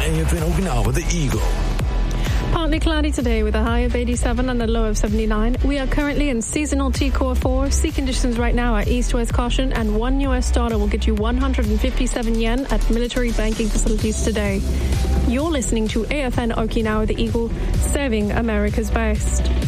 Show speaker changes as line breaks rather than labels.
AFN Okinawa, the Eagle.
Partly cloudy today with a high of 87 and a low of 79. We are currently in seasonal T-Core 4. Sea conditions right now are east-west caution, and $1 US will get you 157 yen at military banking facilities today. You're listening to AFN Okinawa, the Eagle, serving America's best.